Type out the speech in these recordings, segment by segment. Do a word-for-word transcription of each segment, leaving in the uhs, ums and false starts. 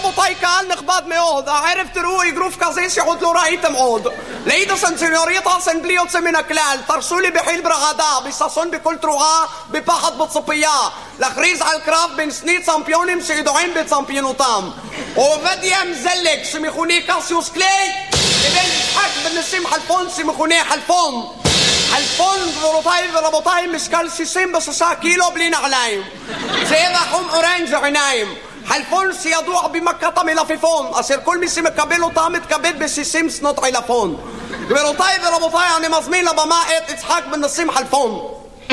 ורבותיי, קהל נכבד מאוד, הערב תראו אגרוף כזה שעוד לא ראיתם עוד. לידו סנסיונריטה סן בלי יוצא מן הכלל, תרשו לי בחיל ברעדה, בששון בכל תרועה, בפחד בציפייה, להכריז על קרב בין שני צמפיונים שידועים בצמפיונותם. עובדיה מזלג שמכונה קסיוס קליי, לבין יצחק בן נסים חלפון שמכונה חלפון. חלפון, גבירותיי ורבותיי, משקל שישים ושש קילו בלי נעליים. צבע חום אורנג' עיניים. חלפון שידוע במכת המלפפון, אשר כל מי שמקבל אותה מתכבד ב-שישים שנות עילפון. גבירותיי ורבותיי, אני מזמין לבמה את יצחק בן נסים חלפון.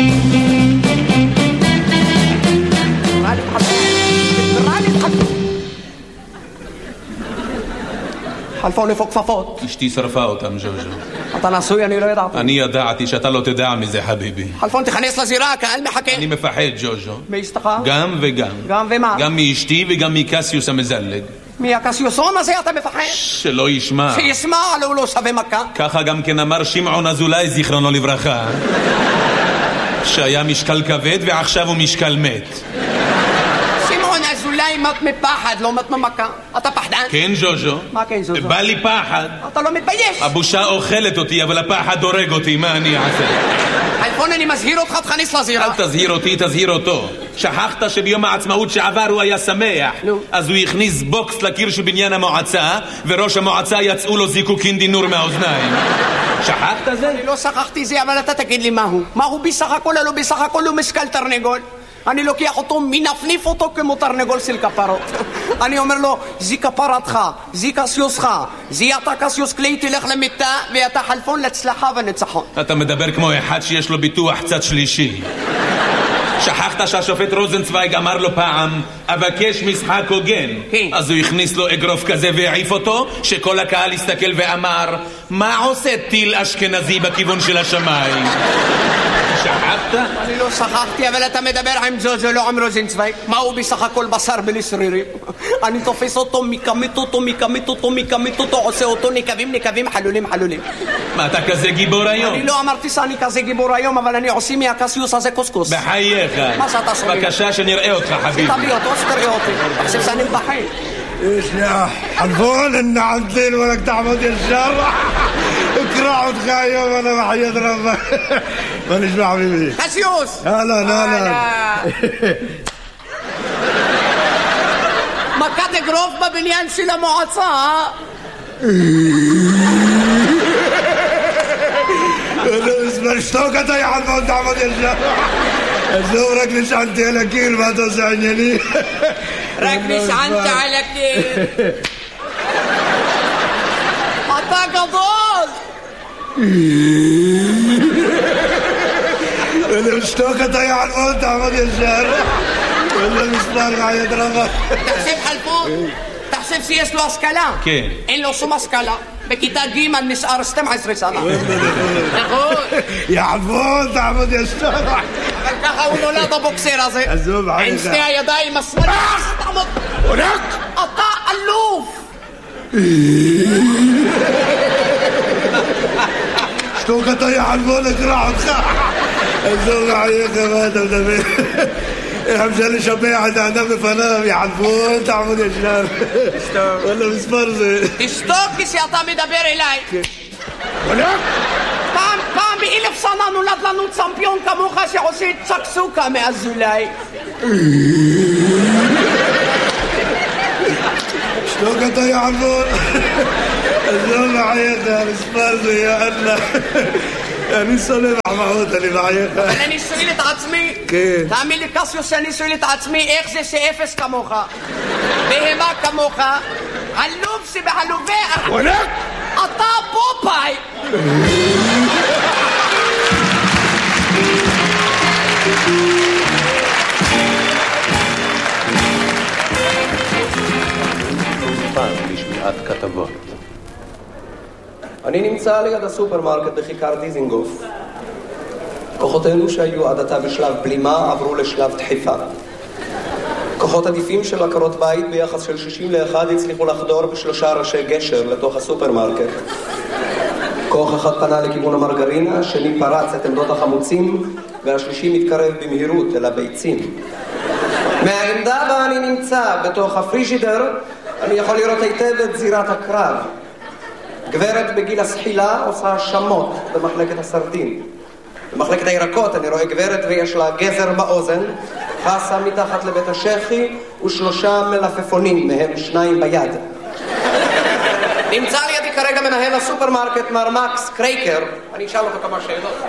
חלפון איפה כפפות? אשתי שרפה אותם, ז'וז'ו. אתה נשוי, אני לא ידעתי. אני ידעתי שאתה לא תדע מזה, חביבי. חלפון, תכנס לזירה, הקהל מחכה. אני מפחד, ז'וז'ו. מאשתך? גם וגם. גם ומה? גם מאשתי וגם מקסיוס המזלג. מהקסיוסון הזה אתה מפחד? שלא ישמע. שישמע, לא לא שווה מכה. ככה גם כן אמר שמעון אזולאי, זיכרונו לברכה. שהיה משקל כבד ועכשיו הוא משקל מת. אולי מת מפחד, לא מת ממכה. אתה פחדן? כן, ז'וז'ו. מה כן, ז'וז'ו? בא לי פחד. אתה לא מתבייש. הבושה אוכלת אותי, אבל הפחד הורג אותי, מה אני אעשה? חלפון, אני מזהיר אותך, תכניס לזירה. אל תזהיר אותי, תזהיר אותו. שכחת שביום העצמאות שעבר הוא היה שמח. נו. אז הוא הכניס בוקס לקיר של בניין המועצה, וראש המועצה יצאו לו זיקוקין דינור מהאוזניים. שכחת זה? אני לא שכחתי זה, אבל אתה תגיד לי מהו. מהו בסך הכל, לא בסך הכל הוא משקל תרנגול. אני לוקח אותו, מנפניף אותו כמו תרנגול של כפרות. אני אומר לו, זי כפרתך, זי קסיוסך, זי אתה קסיוס קליי, תלך למיטה, ואתה חלפון להצלחה וניצחון. אתה מדבר כמו אחד שיש לו ביטוח צד שלישי. שכחת שהשופט רוזנצוויג אמר לו פעם, אבקש משחק הוגן. אז הוא הכניס לו אגרוף כזה והעיף אותו, שכל הקהל הסתכל ואמר, מה עושה טיל אשכנזי בכיוון של השמיים? שכחת? אני לא שכחתי, אבל אתה מדבר עם ז'וז'ו, לא עם רוזנצוויג. מה הוא בסך הכל בשר בלי שרירים? אני תופס אותו, מקמית אותו, מקמית אותו, מקמית אותו, עושה אותו נקבים, נקבים, חלולים, חלולים. מה, אתה כזה גיבור היום? אני לא אמרתי שאני כזה גיבור היום, אבל אני עושה מהקסיוס הזה קוסקוס. בחייך. מה שאתה שומע? בבקשה שנראה אותך, חביבי. תביא אותו, שתראה אותי. חושב שאני מבחין. ايش يا حلفون ان عدلين ولك تعمد الشر اكرع وتخايم وانا بحيد ربك ما نسمع حبيبي קסיוס! هلا هلا מכת אגרוף בבניין של המועצה. اسمع اشتوكت يا حلفون تعمد الشر زورك نشعنتي على كير ما توسعني لي רק נשענת על הקיר. אתה גדול. انا اشتوكت يا حلفون تعمد الشر ولا مسمار عيد ربك. תחשב חלפון, תחשב שיש לו השכלה. כן. אין לו שום השכלה. בכיתה ג' נשאר שתים עשרה שנה. נכון. يا حلفون تعمد الشر אבל ככה הוא נולד הבוקסר הזה. עזוב, עליך. עם שני הידיים השמאליות. תעמוד. אתה אלוף. اشتوكت يا حلفون اقرع وتخاع عزوز عليك ما انت مدبر حمشان شبيع انا بفنام يا حلفون تعمد الشر ولا مسفرزه תשתוק כשאתה מדבר אליי. ولك פעם, פעם באלף שנה נולד לנו צמפיון כמוך שעושה צקסוקה מאזולאי. اشتوكت يا حلفون عزوز عليك يا مسفرزه يا الله אני שונא מחמאות, אני מחייך. אבל אני שואל את עצמי, תאמין לי קסיוס שאני שואל את עצמי איך זה שאפס כמוך, בהמה כמוך, עלוב שבעלובי אחת. ولك אתה פופאי. לשמיעת כתבות. אני נמצא ליד הסופרמרקט בכיכר דיזינגוף. כוחותינו שהיו עד עתה בשלב בלימה עברו לשלב דחיפה. כוחות עדיפים של עקרות בית ביחס של שישים לאחד הצליחו לחדור בשלושה ראשי גשר לתוך הסופרמרקט. כוח אחד פנה לכיוון המרגרינה, השני פרץ את עמדות החמוצים, והשלישי מתקרב במהירות אל הביצים. מהעמדה בה אני נמצא בתוך הפרישידר אני יכול לראות היטב את זירת הקרב. גברת בגיל הסחילה עושה האשמות במחלקת הסרטין. במחלקת הירקות אני רואה גברת ויש לה גזר באוזן, חסה מתחת לבית השכי ושלושה מלפפונים, מהם שניים ביד. נמצא לידי כרגע מנהל הסופרמרקט מר מקס קרייקר. אני אשאל אותו כמה שאלות.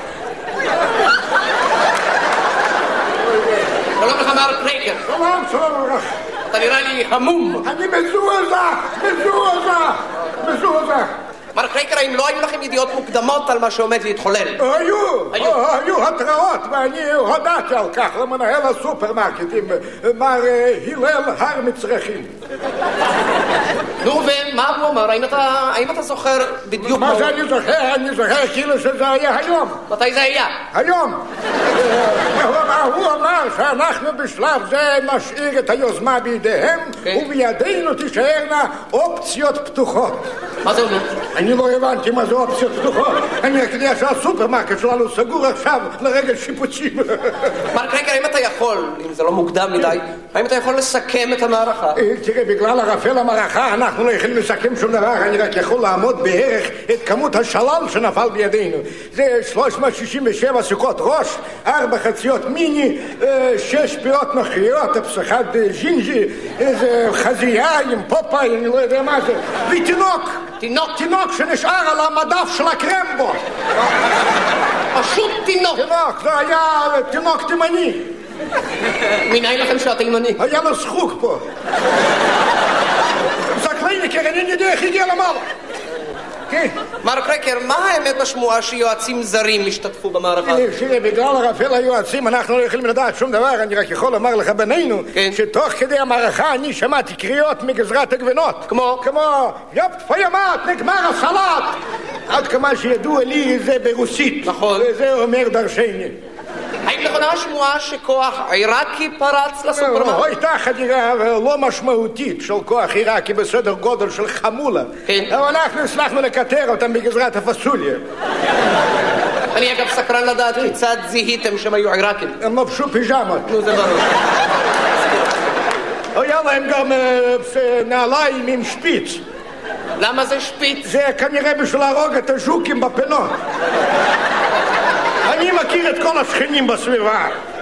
שלום לך מר קרייקר. שלום, שלום לך. אתה נראה לי המום. אני מזועזע, מזועזע, מזועזע. מר קרייקר, האם לא היו לכם ידיעות מוקדמות על מה שעומד להתחולל? היו, היו התראות, ואני הודעתי על כך למנהל הסופרמרקטים, מר הלל הר מצרכים. נו, ומה הוא אמר? האם אתה, האם אתה זוכר בדיוק מה זה אני זוכר? אני זוכר כאילו שזה היה היום. מתי זה היה? היום. הוא אמר שאנחנו בשלב זה נשאיר את היוזמה בידיהם, ובידינו תישארנה אופציות פתוחות. מה זה אומר? אני לא הבנתי מה זה אופציות פתוחות. אני יודע שהסופרמרקט שלנו סגור עכשיו לרגע שיפוצים. מר קרייקר, האם אתה יכול, אם זה לא מוקדם מדי, האם אתה יכול לסכם את המערכה? תראה, בגלל ערפל המערכה אנחנו לא יכולים לסכם שום דבר. אני רק יכול לעמוד בערך את כמות השלל שנפל בידינו. זה שלוש מאות שישים ושבע סיכות ראש, ארבע חציות מיני, שש פירות נוכריות, אחד ג'ינג'י, איזה חזייה עם פופאי, אני לא יודע מה זה, ותינוק. תינוק? תינוק שנשאר על המדף של הקרמבו. פשוט תינוק. תינוק, זה היה תינוק תימני. מנהל לכם שאתה תימני? היה לו שחוק פה. סקליניקר, אני יודע איך הגיע למעלה. כן. מר קרייקר, מה האמת בשמועה שיועצים זרים השתתפו במערכה? שירי, בגלל ערפל היועצים אנחנו לא יכולים לדעת שום דבר. אני רק יכול לומר לך בינינו שתוך כדי המערכה אני שמעתי קריאות מגזרת הגבינות. כמו? כמו יופ פיימט, נגמר הסלט. עד כמה שידוע לי זה ברוסית. נכון. וזה אומר דרשני. האם נכונה השמועה שכוח עיראקי פרץ לסופרמרקט? הייתה חדירה לא משמעותית של כוח עיראקי בסדר גודל של חמולה. כן. אבל אנחנו הצלחנו לקטר אותם בגזרת הפסוליה. אני אגב סקרן לדעת כיצד זיהיתם שהם היו עיראקים. הם לבשו פיג'מות. נו, זה ברור. היה להם גם נעליים עם שפיץ. למה זה שפיץ? זה כנראה בשביל להרוג את הז'וקים בפינות. אני מכיר את כל השכנים בסביבה.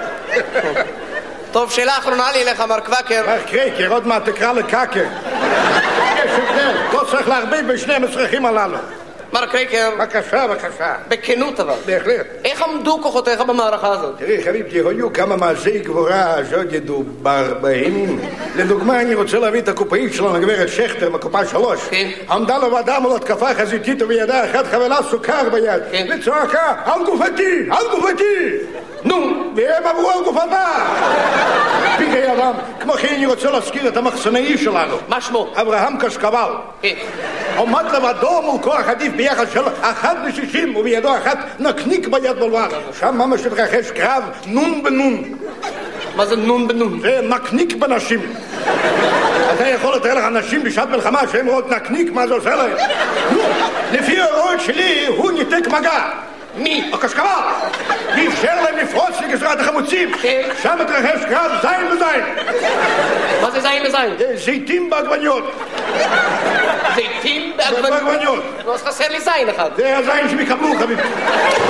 טוב, שאלה אחרונה לי אליך, מר קוואקר. מר קרייקר, עוד מעט תקרא לקאקר. יש הבדל, לא צריך להרביב בשני המצרכים הללו. מר קרייקר. בבקשה, בבקשה. בכנות אבל. בהחלט. איך עמדו כוחותיך במערכה הזאת? תראי, חביבתי, היו כמה מעשי גבורה שעוד ידובר בהם. לדוגמה, אני רוצה להביא את הקופאית שלנו, גברת שכטר, מקופה שלוש. כן. עמדה לבדה מול התקפה חזיתית ובידה אחת חבלה סוכר ביד. כן. וצועקה, על גופתי, על גופתי! נו, והם עברו על גופתה! פיקי אדם, כמו כן אני רוצה להזכיר את המחסנאי שלנו. מה שמו? אברהם קשקבל. כן. עומד לבדו מול כוח עדיף ביחס של אחת לשישים, ובידו אחת נקניק ביד בלבד. שם ממש התרחש קרב נון בנון. מה זה נון בנון? זה נקניק בנשים. אתה יכול לתאר לך אנשים בשעת מלחמה שהם רואות נקניק, מה זה עושה להם? נו, לפי ההוראות שלי הוא ניתק מגע. מי? הקשקבל. ואפשר להם לפרוץ לגזרת החמוצים. כן. שם התרחש קרב זין וזין. מה זה זין וזין? זיתים בעגבניות. זיתים בעגבניות? בעגבניות. אז חסר לי זין אחד. זה הזין שהם יקבלו, חביב.